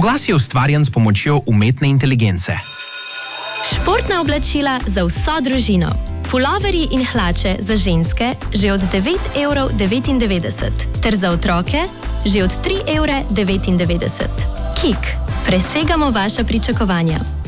Oglas je ustvarjen s pomočjo umetne inteligence. Športna oblačila za vso družino. Puloverji in hlače za ženske že od 9,99 €, ter za otroke že od 3,99 €. Kik. Presegamo vaša pričakovanja.